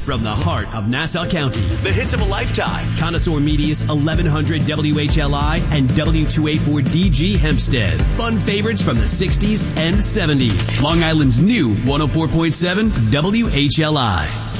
from the heart of Nassau County. The hits of a lifetime. Connoisseur Media's 1100 WHLI and W2A4DG Hempstead. Fun favorites from the 60s and 70s. Long Island's new 104.7 WHLI.